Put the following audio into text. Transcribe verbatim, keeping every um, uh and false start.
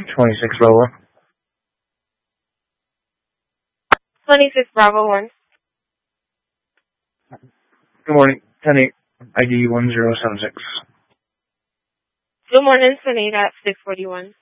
twenty-six Bravo. twenty-six Bravo one. Good morning. ten eight, I D one zero seven six. Good morning, ten eight at six forty-one.